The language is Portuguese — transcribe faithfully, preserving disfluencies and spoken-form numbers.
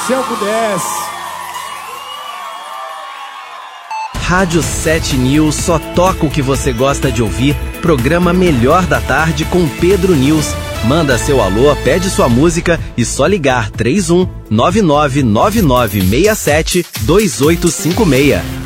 se eu pudesse. Rádio sete News só toca o que você gosta de ouvir. Programa Melhor da Tarde com Pedro News. Manda seu alô, pede sua música e só ligar três um nove nove nove nove seis sete dois oito cinco seis.